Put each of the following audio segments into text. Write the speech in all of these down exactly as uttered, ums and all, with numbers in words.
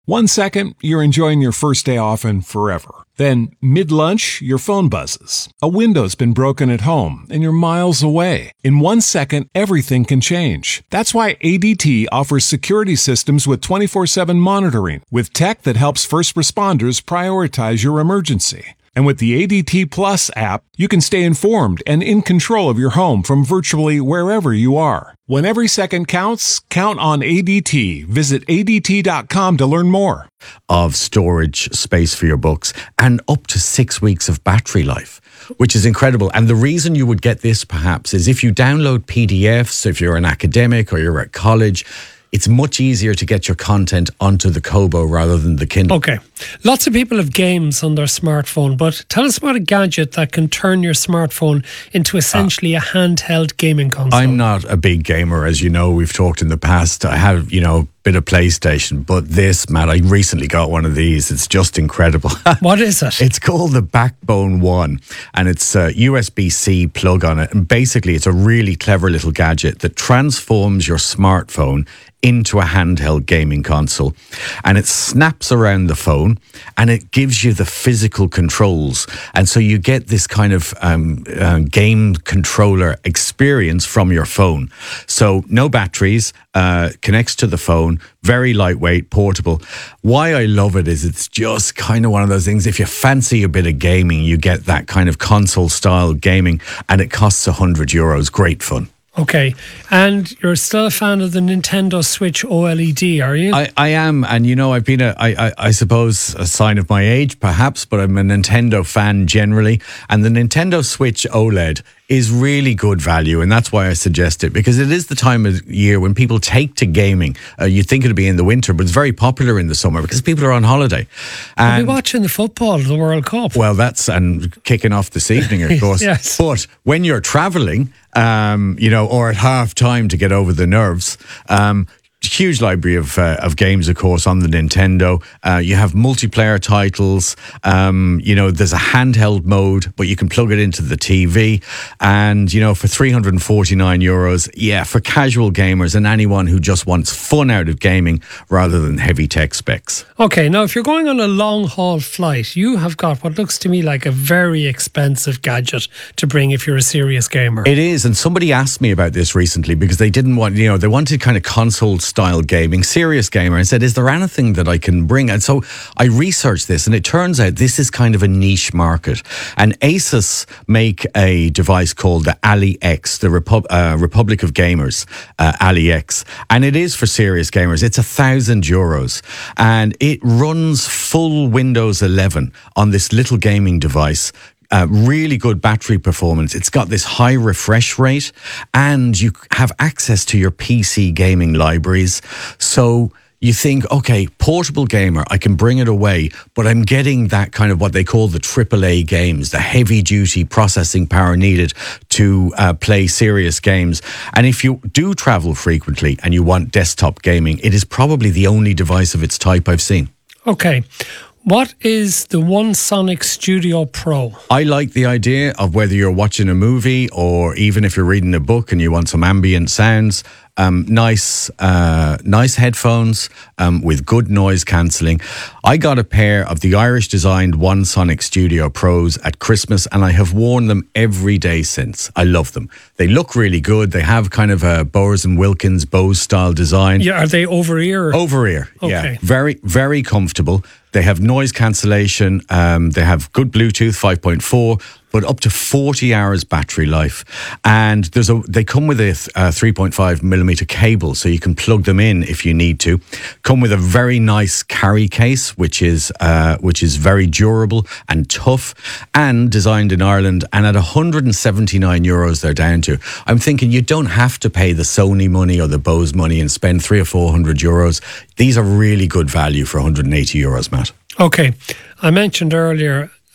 One second, you're enjoying your first day off and forever. Then, mid-lunch, your phone buzzes. A window's been broken at home and you're miles away. In one second, everything can change. That's why A D T offers security systems with twenty-four seven monitoring, with tech that helps first responders prioritize your emergency. And with the A D T Plus app, you can stay informed and in control of your home from virtually wherever you are. When every second counts, count on A D T. Visit A D T dot com to learn more. Of storage space for your books and up to six weeks of battery life, which is incredible. And the reason you would get this perhaps is if you download P D Fs, if you're an academic or you're at college, it's much easier to get your content onto the Kobo rather than the Kindle. Okay. Lots of people have games on their smartphone, but tell us about a gadget that can turn your smartphone into essentially uh, a handheld gaming console. I'm not a big gamer, as you know. We've talked in the past. I have, you know, bit of PlayStation, but this, Matt, I recently got one of these. It's just incredible. What is it? It's called the Backbone One, and it's a U S B C plug on it. And basically, it's a really clever little gadget that transforms your smartphone into a handheld gaming console, and it snaps around the phone and it gives you the physical controls, and so you get this kind of um, uh, game controller experience from your phone. So no batteries, uh, connects to the phone, very lightweight, portable. Why I love it is it's just kind of one of those things, if you fancy a bit of gaming, you get that kind of console style gaming, and it costs one hundred euros. Great fun. Okay, and you're still a fan of the Nintendo Switch OLED, are you? I, I am, and you know, I've been a, I, I, I suppose, a sign of my age, perhaps, but I'm a Nintendo fan generally, and the Nintendo Switch OLED is really good value, and that's why I suggest it, because it is the time of year when people take to gaming. Uh, you think it'd be in the winter, but it's very popular in the summer because people are on holiday. And we'll be watching the football, the World Cup. Well, that's, and kicking off this evening, of course. Yes. But when you're travelling, um, you know, or at half time to get over the nerves, um, huge library of uh, of games, of course, on the Nintendo. Uh, you have multiplayer titles. Um, you know, there's a handheld mode, but you can plug it into the T V. And, you know, for three hundred forty-nine euros, yeah, for casual gamers and anyone who just wants fun out of gaming rather than heavy tech specs. Okay, now if you're going on a long haul flight, you have got what looks to me like a very expensive gadget to bring if you're a serious gamer. It is, and somebody asked me about this recently because they didn't want, you know, they wanted kind of console style gaming, serious gamer, and said, is there anything that I can bring? And so I researched this, and it turns out this is kind of a niche market. And Asus make a device called the AliX, the Repu- uh, Republic of Gamers, uh, AliX, and it is for serious gamers. It's a thousand euros, and it runs full Windows eleven on this little gaming device. Uh, really good battery performance. It's got this high refresh rate, and you have access to your P C gaming libraries. So you think, okay, portable gamer, I can bring it away, but I'm getting that kind of what they call the triple A games, the heavy duty processing power needed to uh, play serious games. And if you do travel frequently and you want desktop gaming, it is probably the only device of its type I've seen. Okay. What is the OneSonic Studio Pro? I like the idea of whether you're watching a movie or even if you're reading a book and you want some ambient sounds, um, nice uh, nice headphones um, with good noise cancelling. I got a pair of the Irish-designed OneSonic Studio Pros at Christmas, and I have worn them every day since. I love them. They look really good. They have kind of a Bowers and Wilkins Bose-style design. Yeah, are they over-ear? Over-ear, okay. Yeah. Very, very comfortable. They have noise cancellation. Um, they have good Bluetooth five point four, but up to forty hours battery life. And there's a they come with a uh, three point five millimeter cable, so you can plug them in if you need to. Come with a very nice carry case, which is uh, which is very durable and tough, and designed in Ireland. And at one hundred seventy-nine euros, they're down to. I'm thinking you don't have to pay the Sony money or the Bose money and spend three or four hundred euros. These are really good value for one hundred eighty euros, Matt. Okay, I mentioned earlier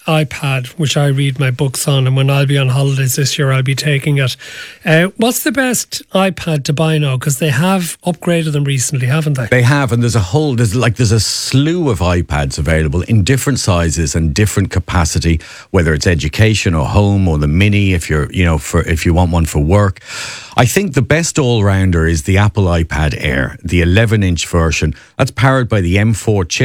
iPad, which I read my books on, and when I'll be on holidays this year, I'll be taking it. Uh, what's the best iPad to buy now? Because they have upgraded them recently, haven't they? They have, and there's a whole, there's like, there's a slew of iPads available in different sizes and different capacity, whether it's education or home or the mini, if you're, you know, for, if you want one for work. I think the best all-rounder is the Apple iPad Air, the eleven inch version. That's powered by the M four chip.